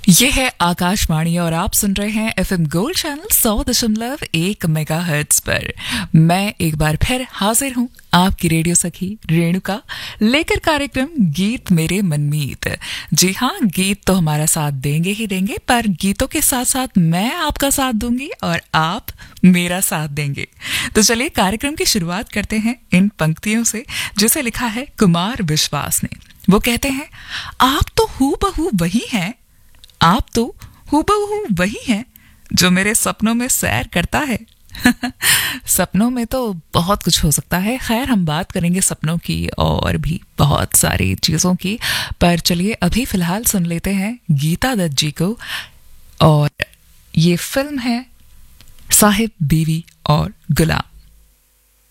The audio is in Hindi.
ये है आकाशवाणी और आप सुन रहे हैं एफएम गोल्ड चैनल 100.1 मेगाहर्ट्ज पर। मैं एक बार फिर हाजिर हूँ आपकी रेडियो सखी रेणुका लेकर कार्यक्रम गीत मेरे मनमीत। जी हाँ, गीत तो हमारा साथ देंगे ही देंगे, पर गीतों के साथ साथ मैं आपका साथ दूंगी और आप मेरा साथ देंगे। तो चलिए कार्यक्रम की शुरुआत करते हैं इन पंक्तियों से, जिसे लिखा है कुमार विश्वास ने। वो कहते हैं, आप तो हूबहू वही हैं, आप तो हूबहू वही हैं जो मेरे सपनों में सैर करता है। सपनों में तो बहुत कुछ हो सकता है। खैर, हम बात करेंगे सपनों की और भी बहुत सारी चीज़ों की, पर चलिए अभी फिलहाल सुन लेते हैं गीता दत्त जी को। और ये फिल्म है साहिब बीवी और गुलाम।